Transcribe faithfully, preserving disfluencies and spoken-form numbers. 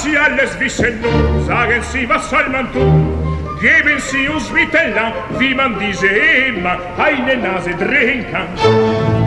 Sie alles wissen nun, sagen Sie, was soll man tun? Geben Sie uns Mittel an, wie man diese Emma eine Nase drehen kann.